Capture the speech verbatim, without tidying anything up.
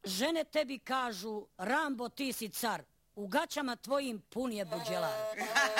Žene tebi kažu, Rambo ti si car, u gaćama tvojim pun je buđelar.